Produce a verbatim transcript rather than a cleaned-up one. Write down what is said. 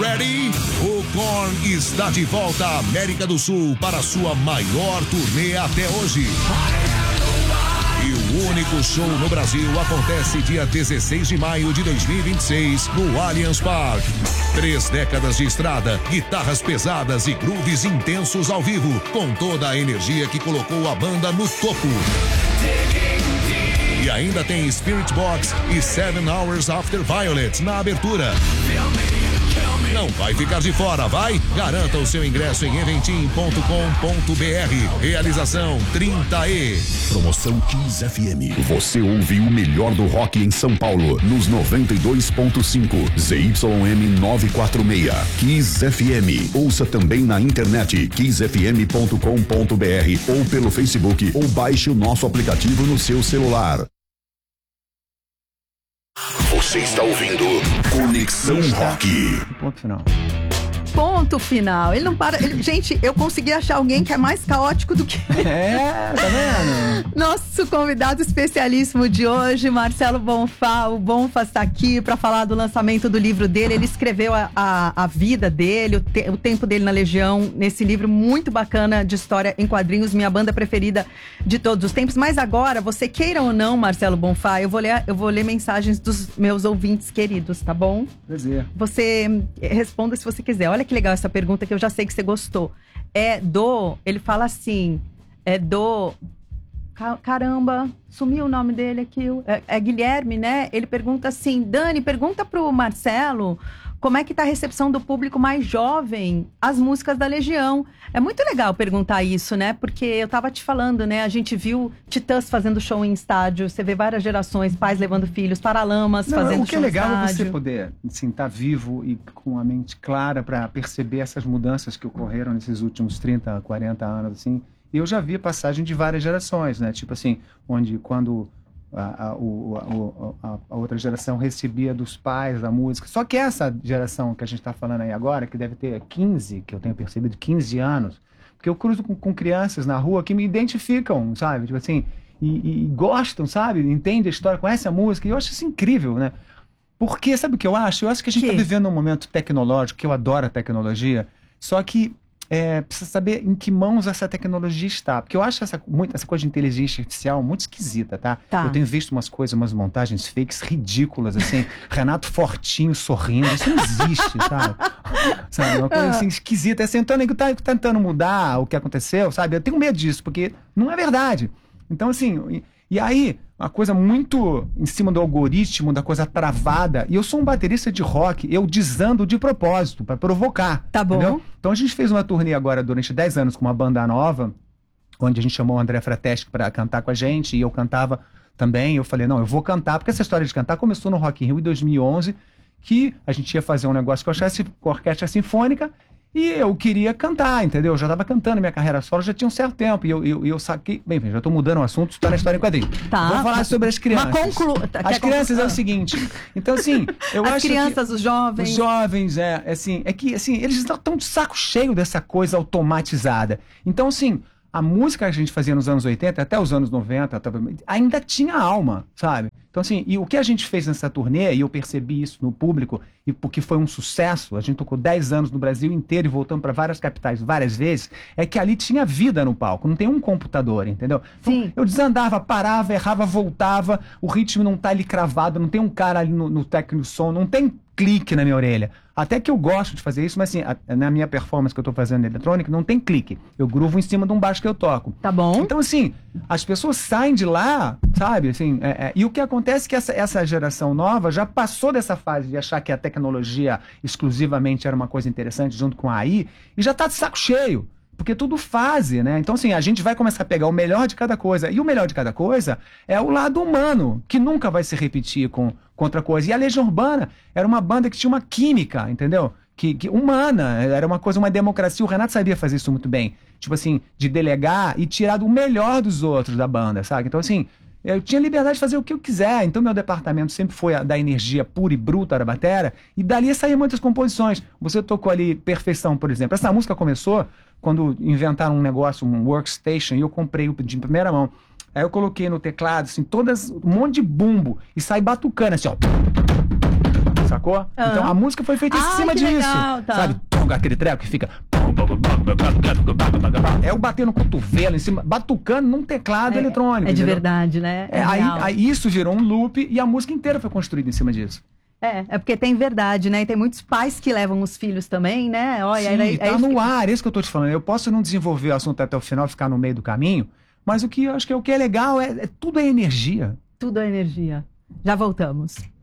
ready? O Korn está de volta à América do Sul para sua maior turnê até hoje. E o único show no Brasil acontece dia dezesseis de maio de dois mil e vinte e seis no Allianz Parque. Três décadas de estrada, guitarras pesadas e grooves intensos ao vivo, com toda a energia que colocou a banda no topo. E ainda tem Spirit Box e Seven Hours After Violet na abertura. Não vai ficar de fora, vai? Garanta o seu ingresso em eventim ponto com ponto b r. Realização trinta E. Promoção Kiss F M. Você ouve o melhor do rock em São Paulo nos noventa e dois ponto cinco Z Y M novecentos e quarenta e seis. Kiss F M. Ouça também na internet kiss f m ponto com ponto b r ou pelo Facebook ou baixe o nosso aplicativo no seu celular. Você está ouvindo Conexão Rock. Ponto final. Ponto final. Ele não para. Ele, gente, eu consegui achar alguém que é mais caótico do que. É, tá vendo? Nosso convidado especialíssimo de hoje, Marcelo Bonfá. O Bonfá está aqui para falar do lançamento do livro dele. Ele escreveu a, a, a vida dele, o, te, o tempo dele na Legião, nesse livro muito bacana de história em quadrinhos, minha banda preferida de todos os tempos. Mas agora, você queira ou não, Marcelo Bonfá, eu vou ler, eu vou ler mensagens dos meus ouvintes queridos, tá bom? Prazer. Você responda se você quiser. Olha que legal essa pergunta que eu já sei que você gostou. É do... Ele fala assim... É do... Caramba, sumiu o nome dele aqui. É, é Guilherme, né? Ele pergunta assim... Dani, pergunta pro Marcelo... Como é que tá a recepção do público mais jovem às músicas da Legião? É muito legal perguntar isso, né? Porque eu tava te falando, né? A gente viu Titãs fazendo show em estádio, você vê várias gerações, pais levando filhos, Paralamas Não, fazendo show em estádio. O que é legal é você poder, assim, estar vivo e com a mente clara para perceber essas mudanças que ocorreram nesses últimos trinta, quarenta anos, assim. E eu já vi a passagem de várias gerações, né? Tipo assim, onde quando... A, a, o, a, a outra geração recebia dos pais a música. Só que essa geração que a gente está falando aí agora, que deve ter quinze, que eu tenho percebido, quinze anos, porque eu cruzo com, com crianças na rua que me identificam, sabe? Tipo assim, e, e gostam, sabe? Entendem a história, conhecem a música, e eu acho isso incrível, né? Porque, sabe o que eu acho? Eu acho que a gente está vivendo um momento tecnológico, que eu adoro a tecnologia, só que É, precisa saber em que mãos essa tecnologia está. Porque eu acho essa, muito, essa coisa de inteligência artificial muito esquisita, tá? Tá. Eu tenho visto umas coisas, umas montagens fakes ridículas, assim. Renato Fortinho sorrindo. Isso não existe, sabe? Sabe? Uma coisa assim esquisita. É assim, Antônio, tá tentando mudar o que aconteceu, sabe? Eu tenho medo disso, porque não é verdade. Então, assim... E, e aí, uma coisa muito em cima do algoritmo, da coisa travada. E eu sou um baterista de rock, eu desando de propósito, para provocar. Tá bom. Entendeu? Então a gente fez uma turnê agora durante dez anos com uma banda nova, onde a gente chamou o André Frateschi para cantar com a gente, e eu cantava também. Eu falei, não, eu vou cantar, porque essa história de cantar começou no Rock in Rio em dois mil e onze, que a gente ia fazer um negócio com a orquestra, com a orquestra sinfônica, e eu queria cantar, entendeu? Eu já estava cantando minha carreira solo, já tinha um certo tempo. E eu, eu, eu saquei... Bem, já estou mudando o assunto, está na história em quadrinho. Tá. Vou falar sobre as crianças. Mas conclu... As crianças conclu... é o seguinte. Então, assim, eu as acho que... As crianças, os jovens... Os jovens, é, é, assim... É que, assim, eles estão de saco cheio dessa coisa automatizada. Então, assim... A música que a gente fazia nos anos oitenta, até os anos noventa, ainda tinha alma, sabe? Então, assim, e o que a gente fez nessa turnê, e eu percebi isso no público, e porque foi um sucesso, a gente tocou dez anos no Brasil inteiro e voltando para várias capitais várias vezes, é que ali tinha vida no palco, não tem um computador, entendeu? Então, Sim. Eu desandava, parava, errava, voltava, o ritmo não tá ali cravado, não tem um cara ali no, no técnico som, não tem clique na minha orelha. Até que eu gosto de fazer isso, mas assim, a, na minha performance que eu tô fazendo na eletrônica, não tem clique. Eu groovo em cima de um baixo que eu toco. Tá bom. Então, assim, as pessoas saem de lá, sabe? Assim, é, é, e o que acontece é que essa, essa geração nova já passou dessa fase de achar que a tecnologia exclusivamente era uma coisa interessante junto com a A I, e já tá de saco cheio. Porque tudo fase, né? Então, assim, a gente vai começar a pegar o melhor de cada coisa. E o melhor de cada coisa é o lado humano, que nunca vai se repetir com, com outra coisa. E a Legião Urbana era uma banda que tinha uma química, entendeu? Que, que humana, era uma coisa, uma democracia. O Renato sabia fazer isso muito bem. Tipo assim, de delegar e tirar o melhor dos outros da banda, sabe? Então, assim, eu tinha liberdade de fazer o que eu quiser. Então, meu departamento sempre foi a da energia pura e bruta da batera. E dali saíam muitas composições. Você tocou ali Perfeição, por exemplo. Essa música começou quando inventaram um negócio, um workstation, e eu comprei de primeira mão. Aí eu coloquei no teclado, assim, todas, um monte de bumbo, e sai batucando, assim, ó. sacou? Ah. Então a música foi feita em Ah, cima que disso. legal, tá. Sabe? Aquele treco que fica. É o bater no cotovelo em cima, batucando num teclado É, eletrônico. é de entendeu? verdade, né? É, aí, real. aí isso virou um loop e a música inteira foi construída em cima disso. É, é porque tem verdade, né? E tem muitos pais que levam os filhos também, né? Olha, Sim, era, é tá isso no que- ar, é isso que eu tô te falando. Eu posso não desenvolver o assunto até o final, ficar no meio do caminho, mas o que eu acho que é o que é legal é, é tudo é energia. Tudo é energia. Já voltamos.